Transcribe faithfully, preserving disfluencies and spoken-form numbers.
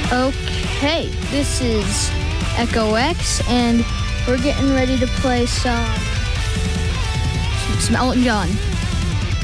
Okay, this is Echo X, and we're getting ready to play some, some Elton John.